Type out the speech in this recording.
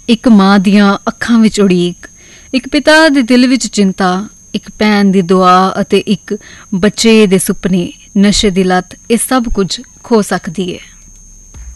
ਇੱਕ ਮਾਂ ਦੀਆਂ ਅੱਖਾਂ ਵਿੱਚ ਉਡੀਕ, ਇੱਕ ਪਿਤਾ ਦੇ ਦਿਲ ਵਿੱਚ ਚਿੰਤਾ, ਇੱਕ ਭੈਣ ਦੀ ਦੁਆ ਅਤੇ ਇੱਕ ਬੱਚੇ ਦੇ ਸੁਪਨੇ, ਨਸ਼ੇ ਦੀ ਲੱਤ, ਇਹ ਸਭ ਕੁਝ ਖੋ ਸਕਦੀ ਹੈ।